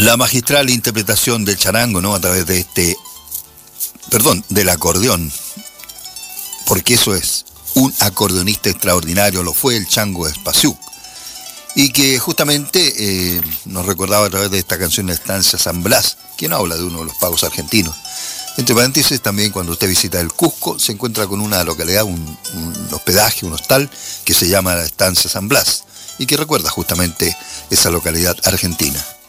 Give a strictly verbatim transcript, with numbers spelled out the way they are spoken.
La magistral interpretación del charango, ¿no? A través de este, perdón, del acordeón, porque eso es, un acordeonista extraordinario, lo fue el Chango Espasiuk, y que justamente eh, nos recordaba a través de esta canción La Estancia San Blas, que no habla de uno de los pagos argentinos. Entre paréntesis, también cuando usted visita el Cusco, se encuentra con una localidad, un, un hospedaje, un hostal, que se llama La Estancia San Blas, y que recuerda justamente esa localidad argentina.